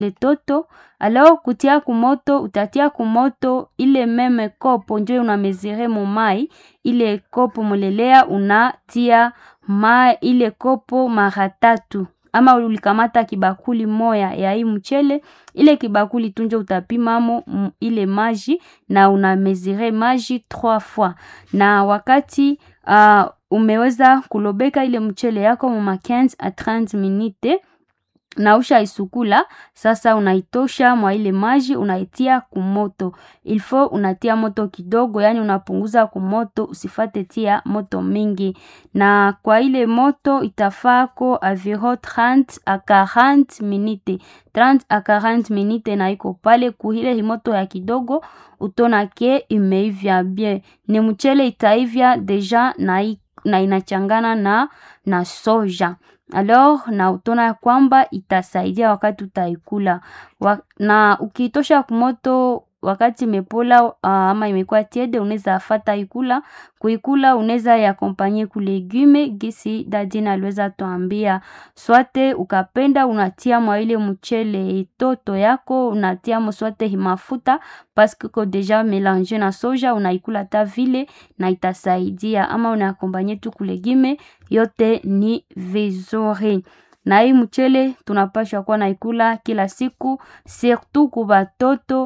toto. Alors kutia kumoto, utatia kumoto ile meme kopo njo unamezire mumai, ile kopo mulelea unatia ile kopo mara 3. Ama ulikamata kibakuli moya ya hii mchele, ile kibakuli tunjo utapimamo ile maji na unamezire maji 3 fois. Na wakati umeweza kulobeka ile mchele yako muma 15 a 30 minute na usha isukula, sasa unaitosha mwa ile maji unaitia kumoto. Ilfo unatia moto kidogo, yani unapunguza kumoto, usifate tia moto mingi. Na kwa ile moto itafako aviro 30 a 40 minute. 30 a 40 minute na iko pale kuhile himoto ya kidogo, utona ke imeivya bien. Ni mchele itaivya deja na inachangana na soja. Alors na utona ya kwamba itasaidia wakati utaikula. Na ukitosha kumoto wakati imepola ama imekuwa tiede, unaweza afata ikula. Kuikula unaweza ya kompanye kulegume gisi dadina aliweza tuambia. Swate ukapenda unatia mwa ile mchele toto yako, unatia mswate himafuta paske ko deja melange na soja, unaikula ta vile na itasaidia. Ama unakompanye tu kulegume, yote ni vizuri. Na hii mchele tunapaswa kuwa naikula kila siku, surtout kwa batoto,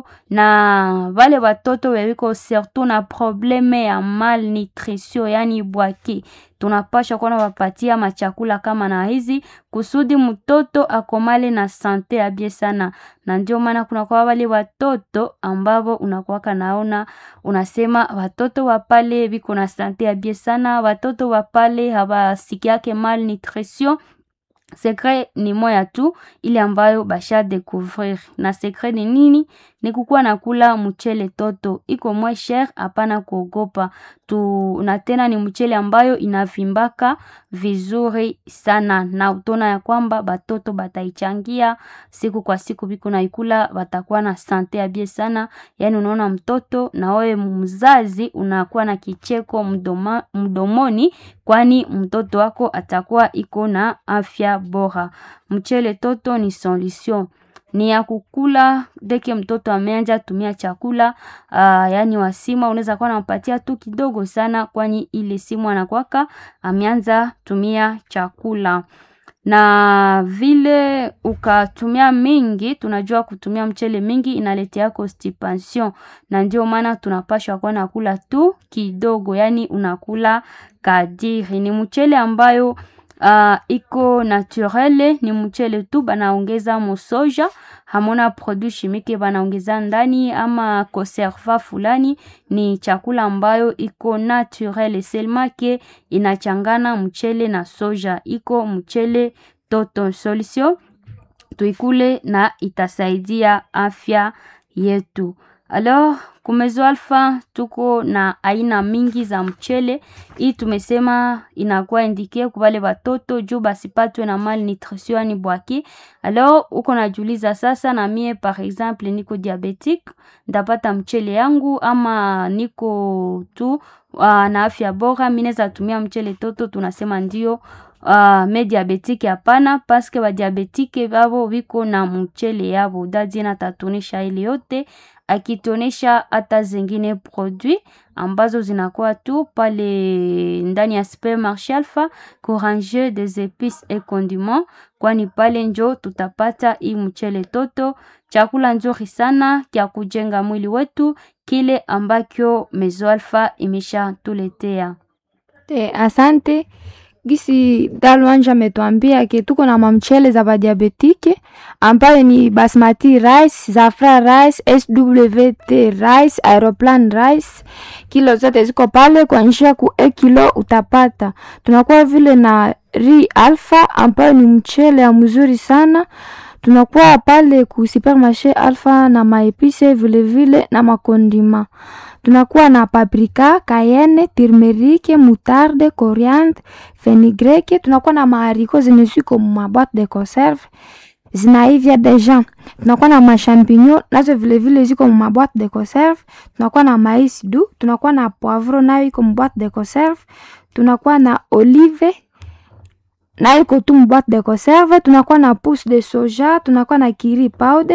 na wale batoto wewiko surtout na probleme ya malnutrition, yani bwaki. Tunapaswa kuwa wapatia machakula kama na hizi kusudi mtoto akomale na sante ya bie sana. Na ndio maana kuna kwa wale watoto ambao unakuwaka naona unasema watoto wapale biko na sante ya bie sana, watoto wapale hawasikiake malnutrition. Secret ni moya tu ile ambayo basha découvrir. Na secret ni nini? Ni kukuwa nakula mchele toto. Iko moins cher, hapana kuogopa. Na tena ni mchele ambayo inavimbaka vizuri sana. Na utona ya kwamba batoto bataichangia siku kwa siku biko na ikula, batakuwa na sante ya bie sana. Yani unaona mtoto na wewe mzazi unakuwa na kicheko mdomoni, kwani mtoto wako atakuwa iko na afya bora. Mchele toto ni solution. Ni ya kukula deke mtoto ameanja tumia chakula, yani wasima unaweza kuwa unampatia tu kidogo sana, kwani ile simu anakuwaka ameanza tumia chakula. Na vile ukatumia mingi, tunajua kutumia mchele mingi inaletea constipation. Na ndio maana tunapashwa kuwa nakula tu kidogo, yani unakula kadiri. Ni mchele ambayo iko naturele, ni mchele tu banaongeza mosoja, hamona produit chimique banaongeza ndani ama conserva fulani. Ni chakula ambayo iko naturele, selma ke inachangana mchele na soja. Iko mchele toto solution, tuikule na itasaidia afya yetu. Alors Kumezo Alpha tuko na aina mingi za mchele. Hii tumesema inakuwa indike kwa wale watoto juu basipatwe na malnutrition ni bwaki. Alors uko najiuliza sasa, na mie par exemple niko diabetic, ndapata mchele yangu ama niko tu na afya bora, mimi naweza tumia mchele toto? Tunasema ndio. Me diabetike hapana, paske wa diabetike babo wiko na mchele yabo. Dadi na tatunisha ile yote, akitonesha hata zingine produit ambazo zinakuwa tu pale ndani ya supermarché Alpha, Couranger des épices et condiments, kwani pale njo tutapata hii mchele toto, chakula nzuri sana kia kujenga mwili wetu, kile ambakyo Mezo Alpha imesha tuletea. Asante. Gisi Dalwanja metuambia ke tuko na mamchele za badiabetike ambayo ni basmati rice, zafra rice, SWT rice, aeroplan rice. Kilo zote ziko pale kwa njia ku 1 kilo utapata. Tunakuwa vile na riz alpha ambayo ni mchele ya mzuri sana. Tunakuwa pale ku supermarché Alpha na maepise vile vile na makondima. Tunakuwa na paprika, cayenne, turmeric, moutarde, coriandre, fenugrec. Tunakuwa na maharicot zenye ziko mu boîte de conserve zinaivya deja. Tunakuwa na machampignon nazo vile vile ziko mu boîte de conserve. Tunakuwa na mais doux, tunakuwa na poivron nayo iko mu boîte de conserve. Tunakuwa na olive na iko tu boîte de conserve. Tunakuwa na pousse de soja, tunakuwa na kiri powder